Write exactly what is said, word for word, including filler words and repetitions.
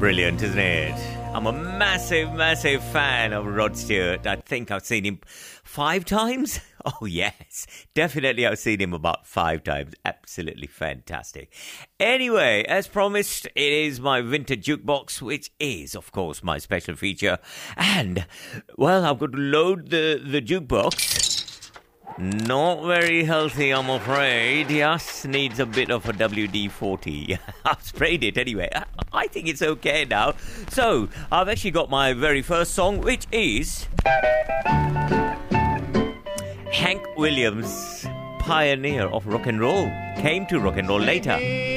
brilliant, isn't it? I'm a massive, massive fan of Rod Stewart. I think I've seen him five times. Oh, yes. Definitely I've seen him about five times. Absolutely fantastic. Anyway, as promised, it is my Vintage Jukebox, which is, of course, my special feature. And, well, I've got to load the, the jukebox. Not very healthy, I'm afraid. Yes, needs a bit of a W D forty. I've sprayed it anyway. I think it's okay now. So, I've actually got my very first song, which is Hank Williams, pioneer of rock and roll. Came to rock and roll later.